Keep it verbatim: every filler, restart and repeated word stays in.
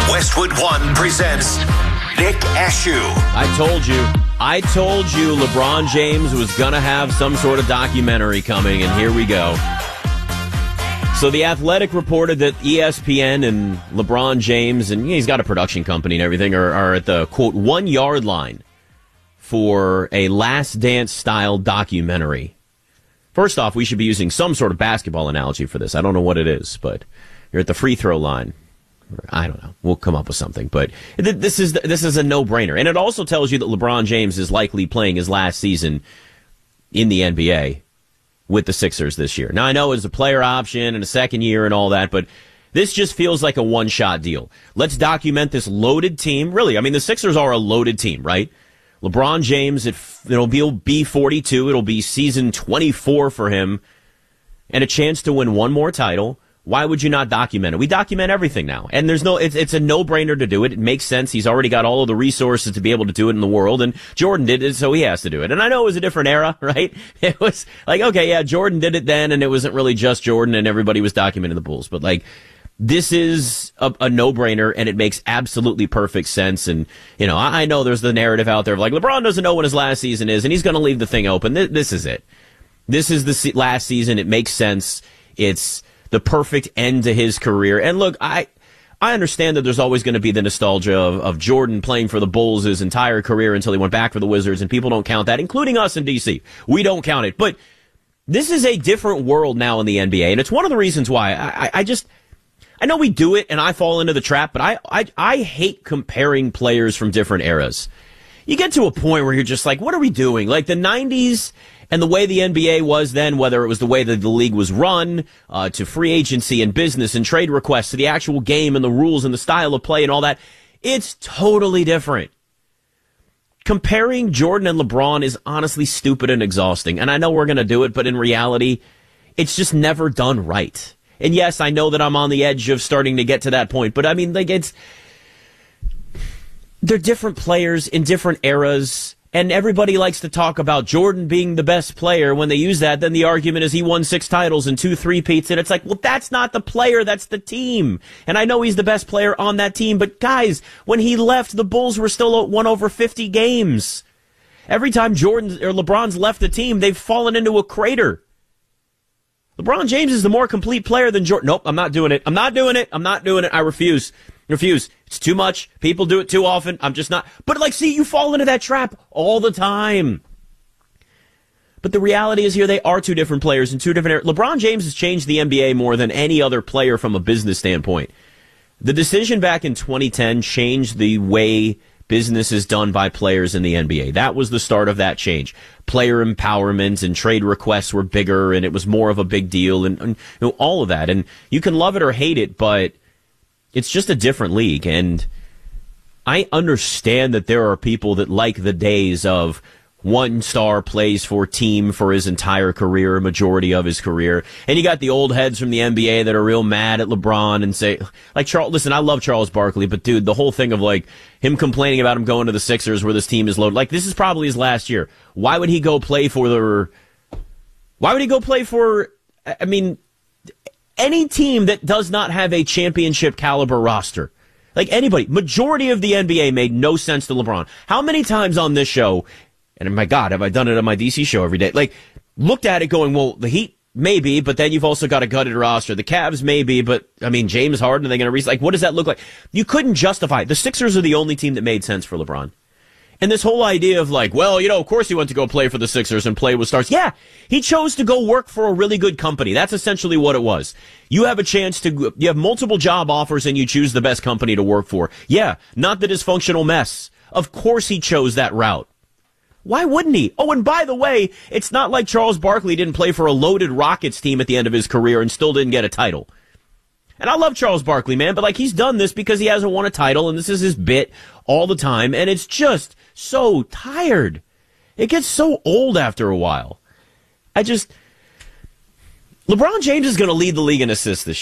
Westwood One presents Nick Ashew. I told you. I told you LeBron James was going to have some sort of documentary coming, and here we go. So The Athletic reported that E S P N and LeBron James, and he's got a production company and everything, are, are at the, quote, one-yard line for a Last Dance-style documentary. First off, we should be using some sort of basketball analogy for this. I don't know what it is, but you're at the free throw line. I don't know. We'll come up with something, but th- this is this is a no-brainer. And it also tells you that LeBron James is likely playing his last season in the N B A with the Sixers this year. Now, I know it's a player option and a second year and all that, but this just feels like a one-shot deal. Let's document this loaded team. Really, I mean, the Sixers are a loaded team, right? LeBron James, it, it'll be, be forty-two. It'll be season twenty-four for him and a chance to win one more title. Why would you not document it? We document everything now. And there's no, it's, it's a no-brainer to do it. It makes sense. He's already got all of the resources to be able to do it in the world. And Jordan did it, so he has to do it. And I know it was a different era, right? It was like, okay, yeah, Jordan did it then, and it wasn't really just Jordan, and everybody was documenting the Bulls. But, like, this is a, a no-brainer, and it makes absolutely perfect sense. And, you know, I, I know there's the narrative out there of, like, LeBron doesn't know when his last season is, and he's going to leave the thing open. This, this is it. This is the se- last season. It makes sense. It's the perfect end to his career. And look, I I understand that there's always going to be the nostalgia of, of Jordan playing for the Bulls his entire career until he went back for the Wizards, and people don't count that, including us in D C. We don't count it. But this is a different world now in the N B A, and it's one of the reasons why I, I, I just, I know we do it, and I fall into the trap, but I, I, I hate comparing players from different eras. You get to a point where you're just like, what are we doing? Like the nineties and the way the N B A was then, whether it was the way that the league was run, uh, to free agency and business and trade requests, to the actual game and the rules and the style of play and all that, it's totally different. Comparing Jordan and LeBron is honestly stupid and exhausting. And I know we're going to do it, but in reality, it's just never done right. And yes, I know that I'm on the edge of starting to get to that point, but I mean, like, it's, they're different players in different eras. And everybody likes to talk about Jordan being the best player. When they use that, then the argument is he won six titles and two three-peats. And it's like, well, that's not the player. That's the team. And I know he's the best player on that team. But, guys, when he left, the Bulls were still won over fifty games. Every time Jordan or LeBron's left the team, they've fallen into a crater. LeBron James is the more complete player than Jordan. Nope, I'm not doing it. I'm not doing it. I'm not doing it. I refuse. Refuse. It's too much. People do it too often. I'm just not. But, like, see, you fall into that trap all the time. But the reality is here they are two different players in two different areas. LeBron James has changed the N B A more than any other player from a business standpoint. The decision back in twenty ten changed the way business is done by players in the N B A. That was the start of that change. Player empowerment and trade requests were bigger, and it was more of a big deal, and, and you know, all of that. And you can love it or hate it, but it's just a different league, and I understand that there are people that like the days of one star plays for team for his entire career, a majority of his career, and you got the old heads from the N B A that are real mad at LeBron and say, like, Charles, listen, I love Charles Barkley, but dude, the whole thing of like him complaining about him going to the Sixers where this team is loaded, like this is probably his last year. Why would he go play for the, why would he go play for, I mean, any team that does not have a championship caliber roster? Like anybody, majority of the N B A made no sense to LeBron. How many times on this show, and my God, have I done it on my D C show every day, like looked at it going, well, the Heat maybe, but then you've also got a gutted roster. The Cavs maybe, but I mean, James Harden, are they going to re- like, what does that look like? You couldn't justify it. The Sixers are the only team that made sense for LeBron. And this whole idea of like, well, you know, of course he went to go play for the Sixers and play with stars. Yeah, he chose to go work for a really good company. That's essentially what it was. You have a chance to, you have multiple job offers and you choose the best company to work for. Yeah, not the dysfunctional mess. Of course he chose that route. Why wouldn't he? Oh, and by the way, it's not like Charles Barkley didn't play for a loaded Rockets team at the end of his career and still didn't get a title. And I love Charles Barkley, man, but like he's done this because he hasn't won a title, and this is his bit all the time, and it's just so tired. It gets so old after a while. I just... LeBron James is going to lead the league in assists this year.